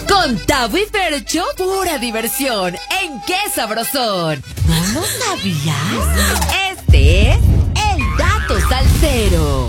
Con Tavo y Fercho, pura diversión. ¿En qué sabrosón? ¿No lo sabías? Este es el Dato Salsero.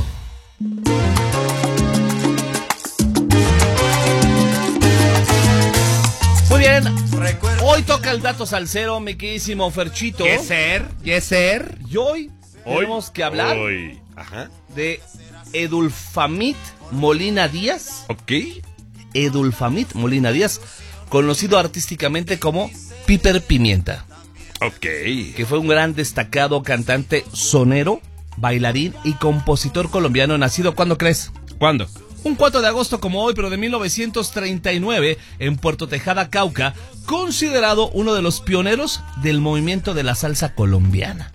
Muy bien, hoy toca el Dato Salsero, mi queridísimo Ferchito. Yes, sir. Y hoy tenemos que hablar de Edulfamid Molina Díaz. Ok. Edulfamid Molina Díaz, conocido artísticamente como Piper Pimienta. Ok. Que fue un gran destacado cantante sonero, bailarín y compositor colombiano nacido, ¿cuándo crees? ¿Cuándo? Un 4 de agosto como hoy, pero de 1939, en Puerto Tejada, Cauca, considerado uno de los pioneros del movimiento de la salsa colombiana.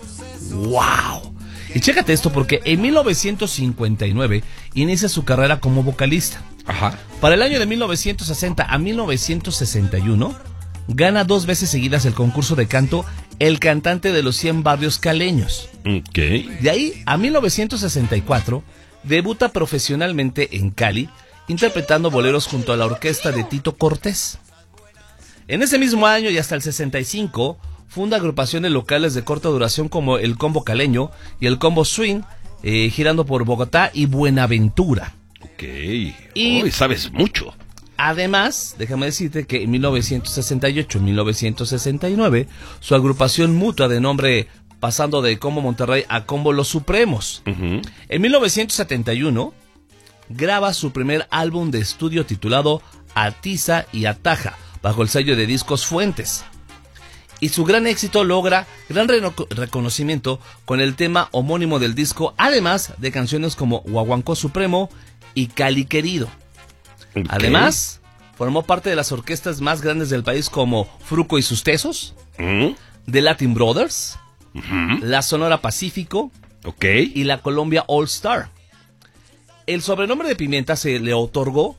¡Wow! Y chécate esto, porque en 1959 inicia su carrera como vocalista. Ajá. Para el año de 1960 a 1961, gana 2 veces seguidas el concurso de canto El Cantante de los 100 Barrios Caleños. Ok. De ahí a 1964, debuta profesionalmente en Cali, interpretando boleros junto a la orquesta de Tito Cortés. En ese mismo año y hasta el 65, funda agrupaciones locales de corta duración como el Combo Caleño y el Combo Swing, girando por Bogotá y Buenaventura. Ok. Y hoy sabes mucho. Además, déjame decirte que en 1968 y 1969, su agrupación mutua de nombre pasando de Combo Monterrey a Combo Los Supremos. Uh-huh. En 1971, graba su primer álbum de estudio titulado Atiza y Ataja, bajo el sello de Discos Fuentes. Y su gran éxito logra gran reconocimiento con el tema homónimo del disco, además de canciones como Guaguancó Supremo y Cali Querido. Okay. Además, formó parte de las orquestas más grandes del país como Fruco y sus Tesos, The Latin Brothers, la Sonora Pacífico, y la Colombia All Star. El sobrenombre de Pimienta se le otorgó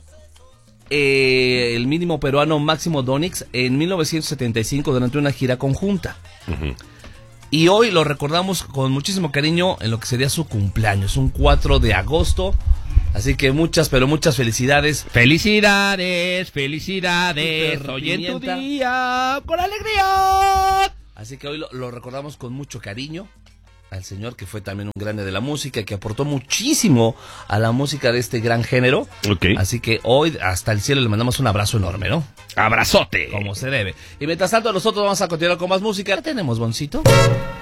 el mínimo peruano Máximo Donix en 1975 durante una gira conjunta. Y hoy lo recordamos con muchísimo cariño en lo que sería su cumpleaños, un 4 de agosto. Así que muchas, pero muchas felicidades. Felicidades. Hoy en tu día, con alegría. Así que hoy lo recordamos con mucho cariño al señor, que fue también un grande de la música, que aportó muchísimo a la música de este gran género. Okay. Así que hoy hasta el cielo le mandamos un abrazo enorme, ¿no? Abrazote. Como se debe. Y mientras tanto nosotros vamos a continuar con más música. ¿Ya tenemos, Boncito?